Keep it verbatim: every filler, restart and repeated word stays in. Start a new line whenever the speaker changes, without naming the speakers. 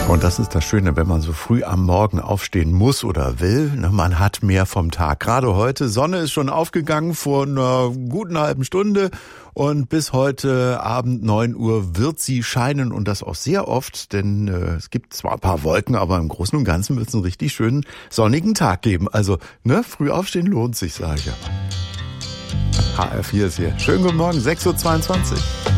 Und das ist das Schöne, wenn man so früh am Morgen aufstehen muss oder will. Man hat mehr vom Tag. Gerade heute, Sonne ist schon aufgegangen vor einer guten halben Stunde. Und bis heute Abend neun Uhr wird sie scheinen und das auch sehr oft. Denn äh, es gibt zwar ein paar Wolken, aber im Großen und Ganzen wird es einen richtig schönen sonnigen Tag geben. Also ne, früh aufstehen lohnt sich, sage ich ja. H R vier ist hier. Schönen guten Morgen, sechs Uhr zweiundzwanzig.